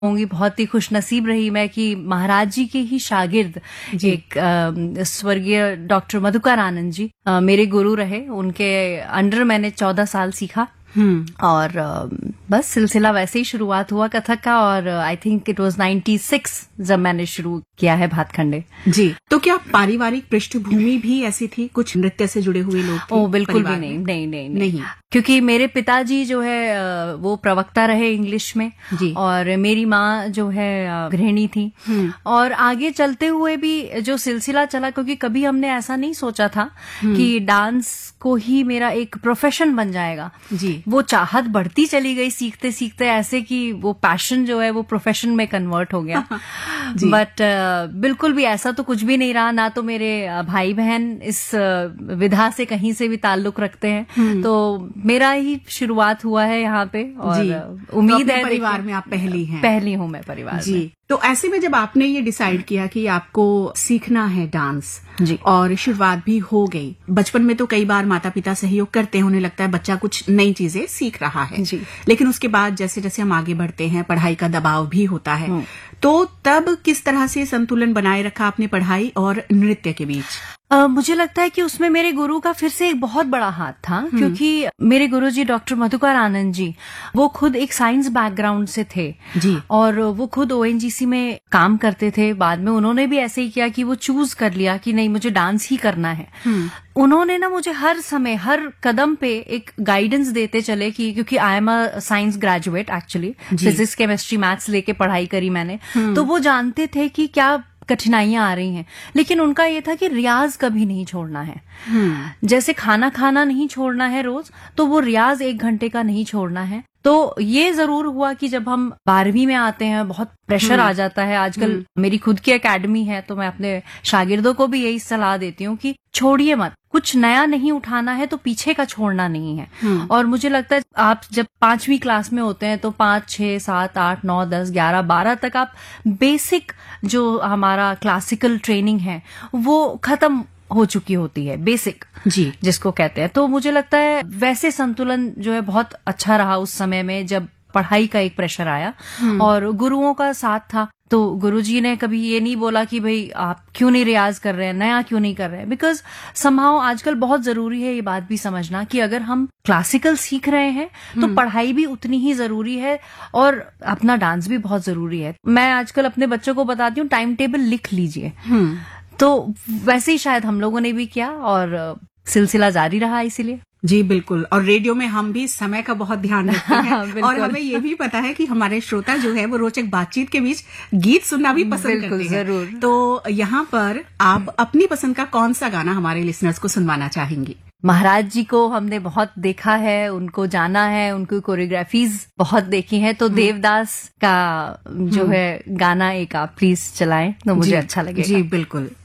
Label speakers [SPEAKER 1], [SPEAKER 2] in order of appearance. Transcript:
[SPEAKER 1] होंगी बहुत ही खुशनसीब रही मैं कि महाराज जी के ही शागिर्द एक स्वर्गीय डॉक्टर मधुकर आनंद जी मेरे गुरु रहे। उनके अंडर मैंने 14 साल सीखा और बस सिलसिला वैसे ही शुरुआत हुआ कथक का। और आई थिंक इट वाज 96 जब मैंने शुरू किया है भातखंडे।
[SPEAKER 2] जी, तो क्या पारिवारिक पृष्ठभूमि भी ऐसी थी, कुछ नृत्य से जुड़े हुए लोग थे?
[SPEAKER 1] बिल्कुल भी नहीं, क्योंकि मेरे पिताजी जो है वो प्रवक्ता रहे इंग्लिश में जी। और मेरी माँ जो है गृहिणी थी। और आगे चलते हुए भी जो सिलसिला चला, क्योंकि कभी हमने ऐसा नहीं सोचा था कि डांस को ही मेरा एक प्रोफेशन बन जाएगा जी। वो चाहत बढ़ती चली गई सीखते सीखते, ऐसे कि वो पैशन जो है वो प्रोफेशन में कन्वर्ट हो गया। बट बिल्कुल भी ऐसा तो कुछ भी नहीं रहा। ना तो मेरे भाई बहन इस विधा से कहीं से भी ताल्लुक रखते हैं, तो मेरा ही शुरुआत हुआ है यहाँ पे। और उम्मीद है
[SPEAKER 2] परिवार में आप पहली हैं।
[SPEAKER 1] पहली हूँ मैं परिवार में।
[SPEAKER 2] तो ऐसे में जब आपने ये डिसाइड किया कि आपको सीखना है डांस जी, और शुरुआत भी हो गई, बचपन में तो कई बार माता पिता सहयोग करते हैं, उन्हें लगता है बच्चा कुछ नई चीजें सीख रहा है जी। लेकिन उसके बाद जैसे जैसे हम आगे बढ़ते हैं, पढ़ाई का दबाव भी होता है, तो तब किस तरह से संतुलन बनाए रखा आपने पढ़ाई और नृत्य के बीच?
[SPEAKER 1] मुझे लगता है कि उसमें मेरे गुरु का फिर से एक बहुत बड़ा हाथ था, क्योंकि मेरे गुरु जी डॉक्टर मधुकर आनंद जी वो खुद एक साइंस बैकग्राउंड से थे जी। और वो खुद ONGC में काम करते थे। बाद में उन्होंने भी ऐसे ही किया कि वो चूज कर लिया कि नहीं, मुझे डांस ही करना है। उन्होंने ना मुझे हर समय हर कदम पे एक गाइडेंस देते चले कि, क्योंकि I am a science graduate actually, physics chemistry maths लेके पढ़ाई करी मैंने, तो वो जानते थे कि क्या कठिनाइयां आ रही हैं। लेकिन उनका ये था कि रियाज कभी नहीं छोड़ना है। जैसे खाना खाना नहीं छोड़ना है रोज, तो वो रियाज 1 घंटे का नहीं छोड़ना है। तो ये जरूर हुआ कि जब हम 12वीं में आते हैं बहुत प्रेशर आ जाता है। आजकल मेरी खुद की एकेडमी है, तो मैं अपने शागिर्दों को भी यही सलाह देती हूँ कि छोड़िए मत, कुछ नया नहीं उठाना है तो पीछे का छोड़ना नहीं है। और मुझे लगता है आप जब 5वीं क्लास में होते हैं तो 5, 6, 7, 8, 9, 10, 11, 12 तक आप बेसिक जो हमारा क्लासिकल ट्रेनिंग है वो खत्म हो चुकी होती है, बेसिक जी जिसको कहते हैं। तो मुझे लगता है वैसे संतुलन जो है बहुत अच्छा रहा उस समय में, जब पढ़ाई का एक प्रेशर आया और गुरुओं का साथ था। तो गुरुजी ने कभी ये नहीं बोला कि भाई आप क्यों नहीं रियाज कर रहे हैं, नया क्यों नहीं कर रहे हैं। बिकॉज समहाउ आजकल बहुत जरूरी है ये बात भी समझना कि अगर हम क्लासिकल सीख रहे हैं तो पढ़ाई भी उतनी ही जरूरी है और अपना डांस भी बहुत जरूरी है। मैं आजकल अपने बच्चों को बताती हूँ टाइम टेबल लिख लीजिए। तो वैसे ही शायद हम लोगों ने भी किया और सिलसिला जारी रहा इसीलिए।
[SPEAKER 2] जी बिल्कुल। और रेडियो में हम भी समय का बहुत ध्यान रखते हैं और हमें ये भी पता है कि हमारे श्रोता जो है वो रोचक बातचीत के बीच गीत सुनना भी पसंद करते हैं। जरूर। तो यहाँ पर आप अपनी पसंद का कौन सा गाना हमारे लिसनर्स को सुनवाना चाहेंगी?
[SPEAKER 1] महाराज जी को हमने बहुत देखा है, उनको जाना है, उनकी कोरियोग्राफीज बहुत देखी है, तो देवदास का जो है गाना एक आप प्लीज चलाएं तो मुझे अच्छा लगेगा।
[SPEAKER 2] जी बिल्कुल।